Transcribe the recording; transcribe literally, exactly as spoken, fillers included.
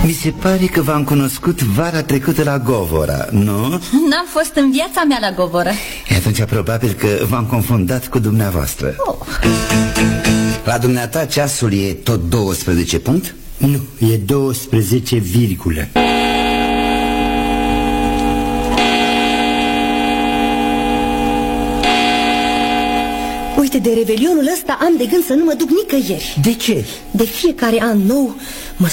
Mi se pare că v-am cunoscut vara trecută la Govora, nu? N-am fost în viața mea la Govora. E, atunci probabil că v-am confundat cu dumneavoastră. Oh. La dumneata ceasul e tot douăsprezece punct? Nu, e douăsprezece virgulă. Uite, de revelionul ăsta am de gând să nu mă duc nicăieri. De ce? De fiecare an nou mă